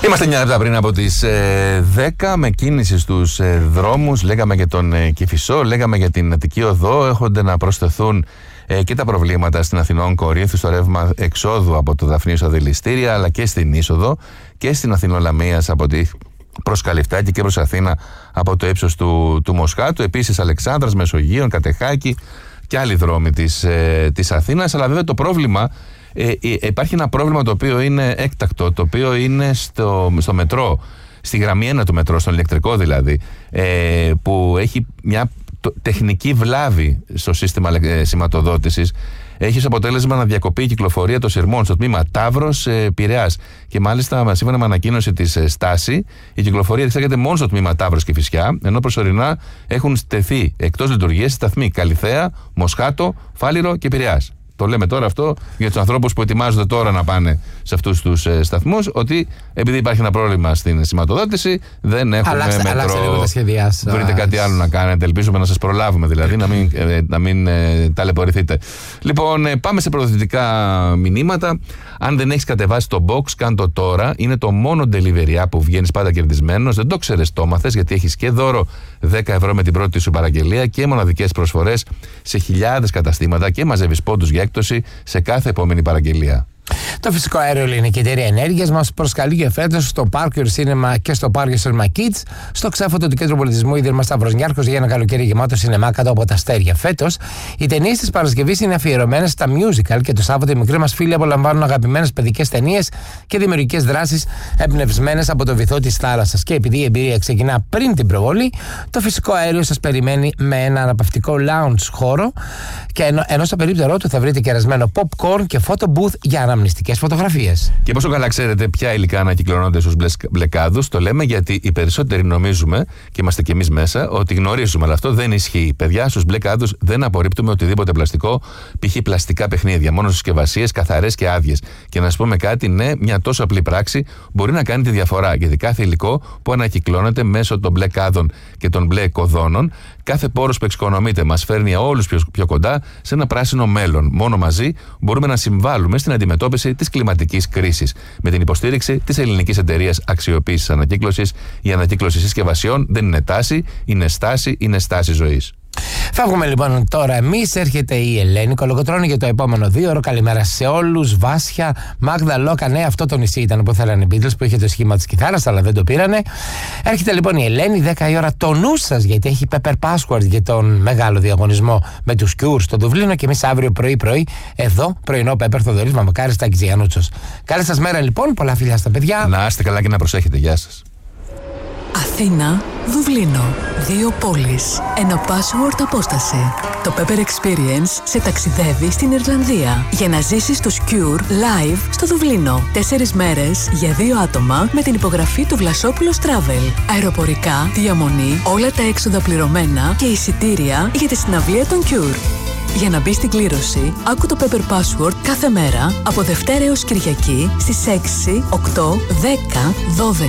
Είμαστε 9 λεπτά πριν από τις 10 με κίνηση στους δρόμους. Λέγαμε για τον Κηφισό, λέγαμε για την Αττική Οδό. Έχονται να προσθεθούν και τα προβλήματα στην Αθηνών Κορίνθου στο ρεύμα εξόδου από το Δαφνίου στα δηληστήρια, αλλά και στην είσοδο και στην Αθηνολαμίας από τη προς Καλυφτάκη και προς Αθήνα από το ύψος του Μοσχάτου. Επίσης Αλεξάνδρας, Μεσογείων, Κατεχάκη και άλλοι δρόμοι της Αθήνας. Αλλά βέβαια το πρόβλημα, υπάρχει ένα πρόβλημα το οποίο είναι έκτακτο, το οποίο είναι στο μετρό, στη γραμμή 1 του μετρό, στον ηλεκτρικό δηλαδή, που έχει μια τεχνική βλάβη στο σύστημα σηματοδότησης. Έχει ως αποτέλεσμα να διακοπεί η κυκλοφορία των σειρμών στο τμήμα Ταύρος-Πειραιάς. Και μάλιστα, σύμφωνα με ανακοίνωση της Στάση, η κυκλοφορία διεξάγεται μόνο στο τμήμα Ταύρος και Φυσιά, ενώ προσωρινά έχουν στεθεί εκτός λειτουργίας οι σταθμοί Καλιθέα, Μοσχάτο, Φάληρο και Πειραιάς. Το λέμε τώρα αυτό για τους ανθρώπους που ετοιμάζονται τώρα να πάνε σε αυτούς τους σταθμούς, ότι επειδή υπάρχει ένα πρόβλημα στην σηματοδότηση, δεν έχουμε μετρό. Βρείτε κάτι άλλο να κάνετε. Ελπίζουμε να σας προλάβουμε, δηλαδή, να μην ταλαιπωρηθείτε. Λοιπόν, πάμε σε προοδευτικά μηνύματα. Αν δεν έχεις κατεβάσει το box, κάν το τώρα. Είναι το μόνο delivery app που βγαίνεις πάντα κερδισμένος. Δεν το ξέρεις, το μάθες, γιατί έχεις και δώρο 10 ευρώ με την πρώτη σου παραγγελία και μοναδικές προσφορές σε χιλιάδες καταστήματα και μαζεύεις πόντους για έκπτωση σε κάθε επόμενη παραγγελία. Το φυσικό αέριο Ελληνική Εταιρεία Ενέργειας μας προσκαλεί για φέτος στο Park Your Cinema και στο Park Your Cinema Kids στο ξέφωτο του Κέντρου Πολιτισμού Ίδρυμα Σταυροσνιάρχος για ένα καλοκαίρι γεμάτο σινεμά κάτω από τα αστέρια. Φέτος, οι ταινίες της Παρασκευής είναι αφιερωμένες στα musical και το Σάββατο οι μικροί μας φίλοι απολαμβάνουν αγαπημένες παιδικές ταινίες και δημιουργικές δράσεις εμπνευσμένες από το βυθό της θάλασσας. Και επειδή η εμπειρία ξεκινά πριν την προβολή, το φυσικό αέριο σας περιμένει με ένα αναπαυτικό lounge χώρο και ενώ στο περίπτερό του θα βρείτε κερασμένο popcorn και photo booth για αναμνηστικές φωτογραφίες. Και πόσο καλά ξέρετε ποια υλικά ανακυκλώνονται στους μπλεκάδους, το λέμε γιατί οι περισσότεροι νομίζουμε, και είμαστε κι εμείς μέσα, ότι γνωρίζουμε, αλλά αυτό δεν ισχύει. Παιδιά, στους μπλεκάδους δεν απορρίπτουμε οτιδήποτε πλαστικό, π.χ. πλαστικά παιχνίδια, μόνο συσκευασίες καθαρές και άδειες. Και να σας πούμε κάτι, ναι, μια τόσο απλή πράξη μπορεί να κάνει τη διαφορά, γιατί κάθε υλικό που ανακυκλώνεται μέσω των μπλεκάδων και των μπλε κοδώνων, κάθε πόρος που εξοικονομείται μας φέρνει όλους πιο κοντά σε ένα πράσινο μέλλον. Μόνο μαζί μπορούμε να συμβάλλουμε στην αντιμετώπιση της κλιματικής κρίσης. Με την υποστήριξη της Ελληνικής Εταιρείας Αξιοποίησης Ανακύκλωσης, η ανακύκλωση συσκευασιών δεν είναι τάση, είναι στάση, είναι στάση ζωής. Φεύγουμε λοιπόν τώρα εμείς. Έρχεται η Ελένη Κολοκοτρώνη για το επόμενο 2ωρο. Καλημέρα σε όλους. Βάσια, Μάγδα, Λόκα. Ναι, αυτό το νησί ήταν που θέλανε οι Beatles, που είχε το σχήμα της κιθάρας, αλλά δεν το πήρανε. Έρχεται λοιπόν η Ελένη, 10 η ώρα. Το νου σας, γιατί έχει Pepper Password για τον μεγάλο διαγωνισμό με τους Cure στο Δουβλίνο. Και εμείς αύριο πρωί-πρωί εδώ, πρωινό Pepper Θοδωρής Μαμακάρης Ταγκιζιανούτσος. Καλή σας μέρα λοιπόν. Πολλά φιλιά στα παιδιά. Να είστε καλά και να προσέχετε. Γεια σας. Αθήνα, Δουβλίνο. 2 πόλεις. Ένα password απόσταση. Το Pepper Experience σε ταξιδεύει στην Ιρλανδία για να ζήσεις τους Cure live στο Δουβλίνο. 4 μέρες για 2 άτομα με την υπογραφή του Βλασόπουλος Travel. Αεροπορικά, διαμονή, όλα τα έξοδα πληρωμένα και εισιτήρια για τη συναυλία των Cure. Για να μπει στην κλήρωση, άκου το Pepper Password κάθε μέρα από Δευτέρα έως Κυριακή στις 6, 8, 10, 12